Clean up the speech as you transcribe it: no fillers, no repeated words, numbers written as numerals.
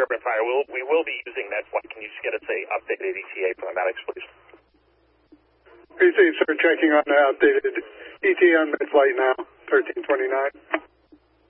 Sherman Fire. We will be using that flight. Can you just get us a updated ETA from the medics, please? PC, sir, checking on the updated ETA on mid-flight now, 1329.